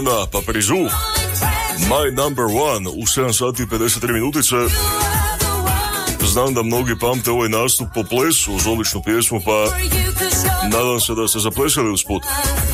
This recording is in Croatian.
pa prizu My Number One u 7 sati i 53 minutice. Znam da mnogi pamte ovaj nastup po plesu uz odličnu pjesmu, pa nadam se da ste zaplesali usput.